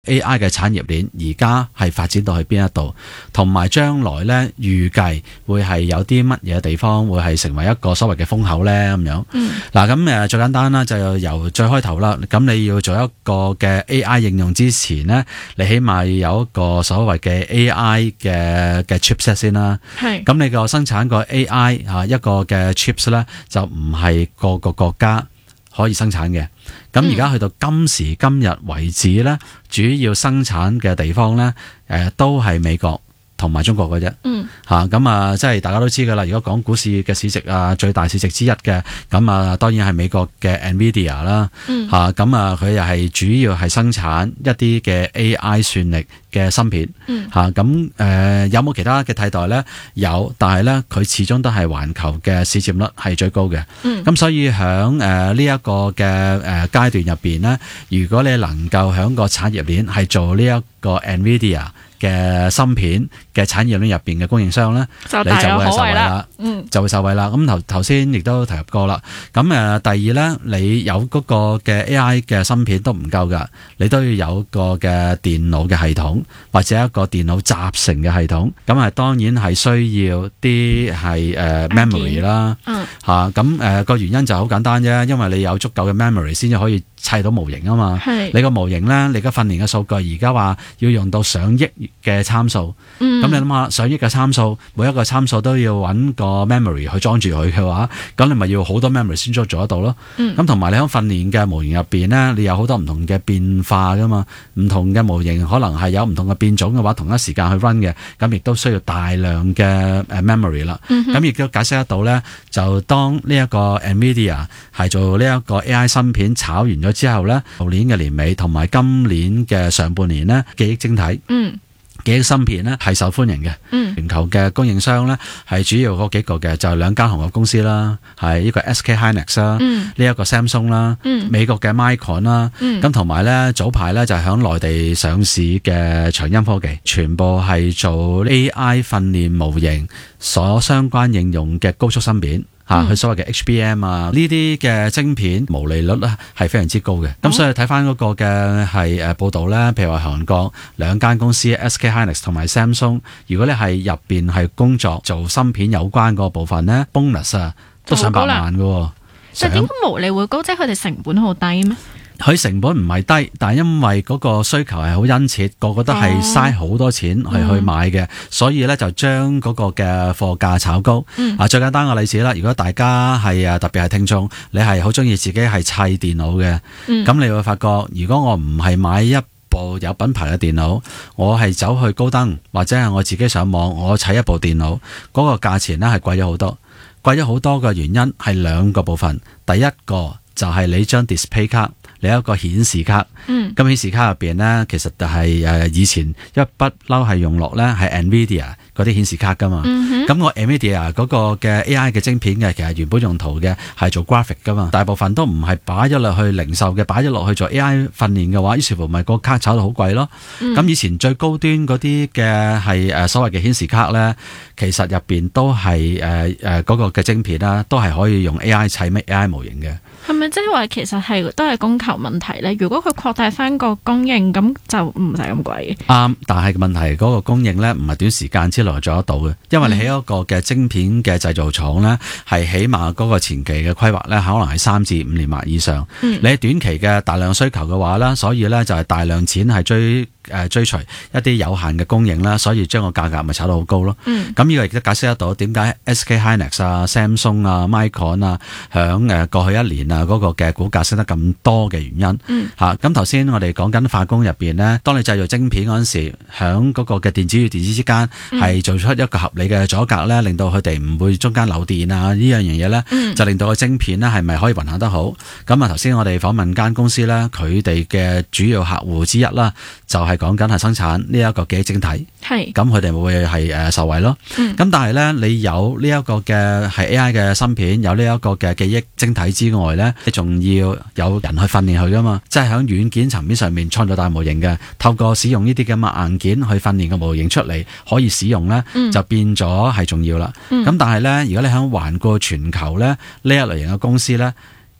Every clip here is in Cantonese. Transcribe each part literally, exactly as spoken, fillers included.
A I 嘅產業鏈而家係發展到去邊一度，同埋將來呢預計會係有啲乜嘢地方會係成為一個所謂嘅風口呢咁樣。 嗯， 嗱咁誒最簡單啦，就由最開頭啦。咁你要做一個嘅 A I 應用之前呢，你起碼要有一個所謂嘅 A I 嘅嘅 chipset 先啦。 係。 咁你個生產個 A I 啊一個嘅 chips 呢，就唔係個個國家可以生產嘅。咁而家去到今時今日為止咧，主要生產嘅地方咧，誒、呃、都係美國同埋中國嘅啫。 嗯。 嚇咁啊，即係大家都知㗎啦。如果講股市嘅市值啊，最大市值之一嘅，咁啊當然係美國嘅 Nvidia 啦。 嗯。 嚇咁啊，佢又係主要係生產一啲嘅 A I 算力嘅芯片。 嗯。 嚇咁誒，有冇其他嘅替代咧？有，但係咧佢始終都係環球嘅市佔率係最高嘅。 嗯。 咁所以喺誒呢一個嘅誒階段入邊咧，如果你能夠喺個產業鏈係做呢一個 Nvidia 嘅芯片嘅產業鏈入邊嘅供應商咧， 就你就會係受惠啦， 嗯， 就會受惠啦。咁頭頭先亦都提及過啦。咁誒第二咧，你有嗰個嘅 A I 嘅芯片都唔夠噶，你都要有個嘅電腦嘅系統或者一個電腦集成嘅系統。咁啊當然係需要啲係誒 memory 啦。 嗯。 嚇咁誒個原因就好簡單啫，因為你有足夠嘅 memory 先至可以砌到模型啊嘛。 係。 你個模型咧，你而家訓練嘅數據而家話要用到上億嘅參數。 嗯。 咁你諗下，上億嘅參數，每一個參數都要揾個 memory 去裝住佢嘅話，咁你咪要好多 memory 先做做得到咯。 嗯。 咁同埋你喺訓練嘅模型入邊咧，你有好多唔同嘅變化噶嘛，唔同嘅模型可能係有唔同嘅變種嘅話，同一時間去 run 嘅，咁亦都需要大量嘅誒 memory 啦。咁亦都解釋得到咧，就當呢一個 Nvidia 係做呢一個 A I 芯片炒完咗之後咧，舊年嘅年尾同埋今年嘅上半年咧，記憶晶體。 嗯。 記憶芯片咧係受歡迎嘅， 嗯， 全球嘅供應商咧係主要嗰幾個嘅，就係兩間韓國公司啦，係呢個 S K Hynix 啦，呢一個 Samsung 啦，美國嘅 Micron 啦，咁同埋咧早排咧就係響內地上市嘅長鑫科技，全部係做 A I 訓練模型所相關應用嘅高速芯片。啊，佢所謂嘅 H B M 啊，呢啲嘅晶片毛利率咧係非常之高嘅。咁、嗯、所以睇翻嗰個嘅係誒報導咧，譬如話韓國兩間公司 S K Hynix 同埋 Samsung， 如果你係入邊係工作做芯片有關嗰部分咧 bonus 啊都上百萬嘅。 但係點解毛利會高？即係佢哋成本好低咩？ 佢成本唔係低，但係因為嗰個需求係好殷切，個個都係嘥好多錢去去買嘅，哦、所以咧就將嗰個嘅貨價炒高。嗯、啊，最簡單個例子啦，如果大家係啊特別係聽眾，你係好中意自己係砌電腦嘅，咁、嗯、你會發覺，如果我唔係買一部有品牌嘅電腦，我係走去高登或者係我自己上網，我砌一部電腦，嗰、那個價錢咧係貴咗好多，貴咗好多嘅原因係兩個部分，第一個就係你張 display 卡。你有一個顯示卡，咁顯、嗯、示卡入邊咧，其實就係誒以前一不嬲係用落咧係 Nvidia 嗰啲顯示卡噶嘛。咁、嗯、哼我 Nvidia 嗰個嘅 A I 嘅晶片嘅，其實原本用途嘅係做 graphic 噶嘛，大部分都唔係擺咗落去零售嘅，擺咗落去做 A I 訓練嘅話，於是乎咪個卡炒到好貴咯。咁、嗯、以前最高端嗰啲嘅係誒所謂嘅顯示卡咧，其實入邊都係誒誒嗰個嘅晶片啦，都係可以用 A I 砌咩 A I 模型嘅。 係咪即係話其實係都係供求問題咧？如果佢擴大翻個供應，咁就唔使咁貴。啱， 但係問題嗰個供應咧，唔係短時間之內做得到嘅，因為你喺一個嘅晶片嘅製造廠咧，係起碼嗰個前期嘅規劃咧，可能係三至五年或以上。嗯、你喺短期嘅大量需求嘅話咧，所以咧就係大量錢係追。誒追隨一啲有限嘅供應啦，所以將個價格咪炒到好高咯。咁呢、嗯、個亦都解釋得到點解 S K Hynix 啊、Samsung 啊、Micron 啊，響誒過去一年啊嗰個嘅股價升得咁多嘅原因。嚇咁頭先我哋講緊化工入邊咧，當你製造晶片嗰陣時，響嗰個嘅電子與電子之間係做出一個合理嘅阻隔咧，令到佢哋唔會中間漏電啊呢樣嘢咧，嗯、就令到個晶片咧係咪可以運行得好？咁啊頭先我哋訪問間公司咧，佢哋嘅主要客戶之一啦，就係、是。係講緊係生產呢一個記憶晶體，係咁佢哋會係誒受惠咯。咁、嗯、但係咧，你有呢一個嘅係 A I 嘅芯片，有呢一個嘅記憶晶體之外咧，你仲要有人去訓練佢噶嘛？即係喺軟件層面上面創造大模型嘅，透過使用呢啲咁嘅硬件去訓練個模型出嚟可以使用咧，嗯、就變咗係重要啦。咁、嗯、但係咧，如果你喺環顧全球咧，呢一類型嘅公司咧。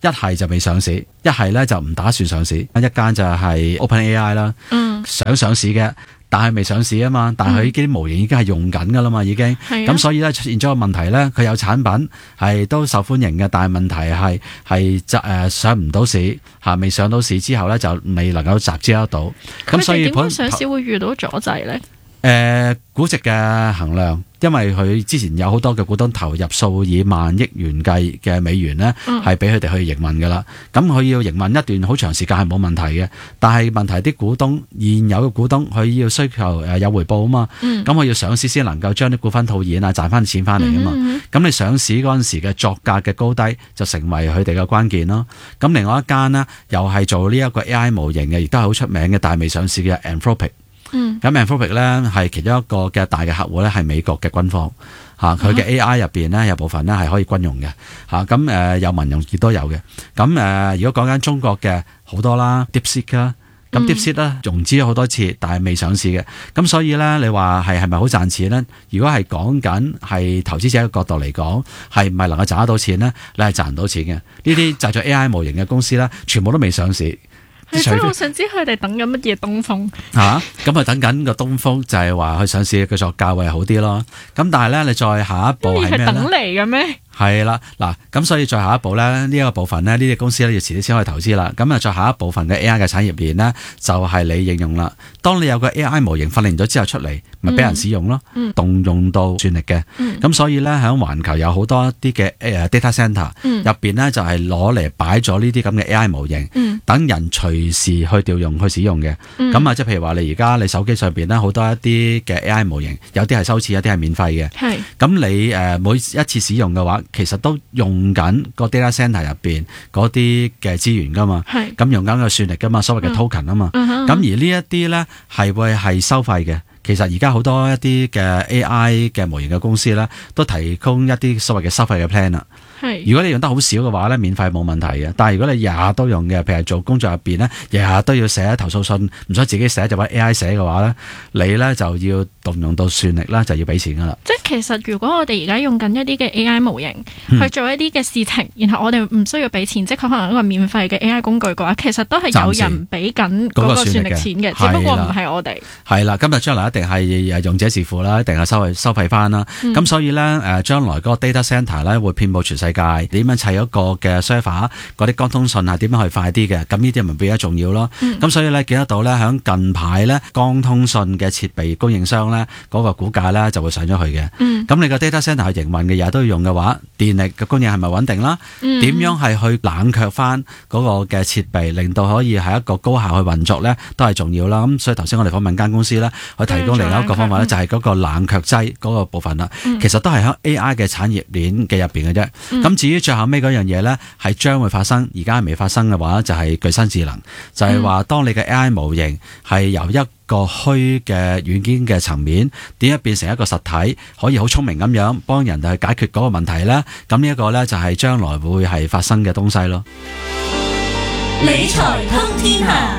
一係就未上市，一係咧就唔打算上市。一間就係 OpenAI 啦， 嗯， 想上市嘅。但係未上市啊嘛，但係佢啲模型已經係用緊噶啦嘛，已經咁， 嗯、 所以咧出現咗個問題咧，佢有產品係都受歡迎嘅，但係問題係係誒上唔到市嚇，未上到市之後咧就未能夠集資得到。咁所以點解上市會遇到阻滯咧？ 誒、呃、估值嘅衡量，因為佢之前有好多嘅股東投入數以萬億元計嘅美元呢，係俾佢哋去營運㗎啦。咁佢要營運一段好長時間係冇問題嘅，但係問題啲股東現有嘅股東佢要需求誒有回報啊嘛。咁佢、嗯、要上市先能夠將啲股份套現啊，賺翻錢翻嚟啊嘛。咁、嗯嗯、你上市嗰陣時嘅作價嘅高低就成為佢哋嘅關鍵咯。咁另外一間呢，又係做呢一個 A I 模型嘅，亦都係好出名嘅，但係未上市嘅 Anthropic。咁 Anthropic 咧係其中一個嘅大嘅客戶咧，係美國嘅軍方嚇，佢嘅 A I 入邊咧有部分咧係可以軍用嘅嚇，咁誒有民用亦都有嘅。咁誒如果講緊中國嘅好多啦 DeepSeek 啦，咁 DeepSeek 咧融資咗好多次，但係未上市嘅。咁所以咧，你話係係咪好賺錢咧？如果係講緊係投資者嘅角度嚟講，係唔係能夠賺得到錢咧？你係賺唔到錢嘅。呢啲製作 A I 模型嘅公司咧，全部都未上市。 所以我想知佢哋等緊乜嘢東風嚇？咁啊等緊個東風就係話佢上市嘅作價會好啲咯。咁但係咧，你再下一步係咩咧？ 等嚟嘅咩？ 係啦，嗱，咁所以再下一步咧，呢、這、一個部分咧，呢啲公司咧要遲啲先可以投資啦。咁啊，再下一部分嘅 A I 嘅產業鏈咧，就係、是、你應用啦。當你有個 A I 模型訓練咗之後出嚟，咪俾人使用咯，嗯、動用到算力嘅。咁、嗯、所以咧，喺環球有好多啲嘅誒 data center 入邊咧，就係攞嚟擺咗呢啲咁嘅 A I 模型，嗯、等人隨時去調用去使用嘅。咁啊、嗯，即係譬如話你而家你手機上邊咧好多一啲嘅 A I 模型，有啲係收錢，有啲係免費嘅。係是。咁你誒每一次使用嘅話，其實都用緊個 data center 入邊嗰啲嘅資源噶嘛，咁是用緊個算力噶嘛，所謂嘅 token 啊嘛，咁、嗯、而呢一啲咧係會係收費嘅。其實而家好多一啲嘅 A I 嘅模型嘅公司咧，都提供一啲所謂嘅收費嘅 plan 啦。係，如果你用得好少嘅話咧，免費冇問題嘅。但係如果你日日都用嘅，譬如做工作入邊咧，日日都要寫投訴信，唔想自己寫就揾 A I 寫嘅話咧，你咧就要動用到算力啦，就要俾錢噶啦。即係其實如果我哋而家用緊一啲嘅 A I 模型去做一啲嘅事情，嗯、然後我哋唔需要俾錢，即係可能一個免費嘅 A I 工具嘅話，其實都係有人俾緊嗰個算力錢嘅，只不過唔係我哋。係啦，今日將來一定係用者自負啦，一定係收費收費翻啦。咁、嗯、所以咧誒，將來嗰個 data centre 咧會遍佈全世界。點樣砌一個嘅 server，嗰啲光通訊係點樣去快啲嘅？咁呢啲咪變得重要咯。咁、嗯、所以咧見得到咧，響近排咧光通訊嘅設備供應商咧嗰個股價咧就會上咗去嘅。咁、嗯、你個 data centre 去營運嘅嘢都要用嘅話，電力嘅供應係咪穩定啦？點、嗯、樣係去冷卻翻嗰個嘅設備，令到可以係一個高效去運作咧，都係重要啦。咁所以頭先我哋訪問間公司咧，去提供另外一個方法咧，就係嗰個冷卻劑嗰個部分啦。嗯、其實都係喺 A I 嘅產業鏈嘅入邊嘅啫。咁、嗯、至於最後尾嗰樣嘢咧，係將會發生，而家未發生嘅話，就係、是、具身智能，就係、是、話當你嘅 A I 模型係由一個虛嘅軟件嘅層面，點樣變成一個實體，可以好聰明咁樣幫人哋去解決嗰個問題咧。咁呢一個咧就係將來會係發生嘅東西咯。 理財通天下，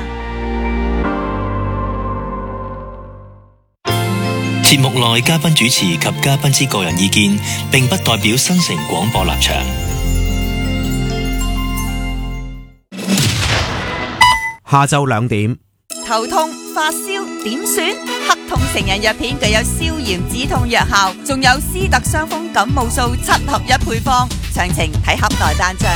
節目內嘉賓主持及嘉賓之個人意見，並不代表新城廣播立場。 下晝兩點， 頭痛、發燒點算？黑痛成人藥片具有消炎止痛藥效，仲有斯特傷風感冒素七合一配方，詳情睇盒內單張。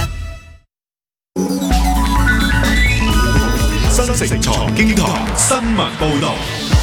新城財經台新聞報道。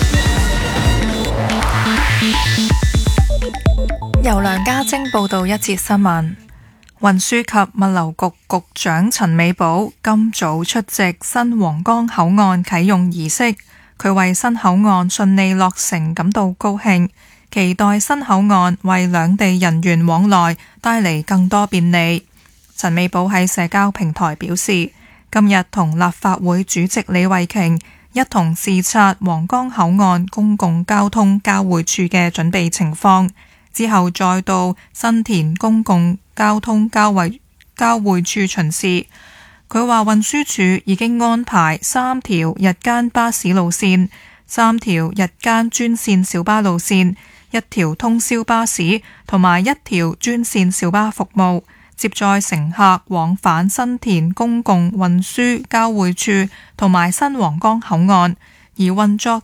由梁家晶報道一節新聞。運輸及物流局局長陳美寶今早出席新皇崗口岸啟用儀式，佢為新口岸順利落成感到高興，期待新口岸為兩地人員往來帶嚟更多便利。陳美寶喺社交平台表示，今日同立法會主席李慧瓊一同視察皇崗口岸公共交通交匯處嘅準備情況，之後再到新田公共交通交匯交匯處巡視。佢話運輸署已經安排三條日間巴士路線、三條日間專線小巴路線、一條通宵巴士同埋一條專線小巴服務， 接載乘客往返新田公共運輸交匯處同埋新皇崗口岸，而運作